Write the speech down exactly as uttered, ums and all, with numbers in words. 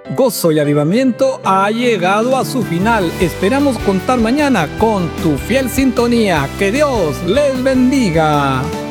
Gozo y Avivamiento ha llegado a su final. Esperamos contar mañana con tu fiel sintonía. Que Dios les bendiga.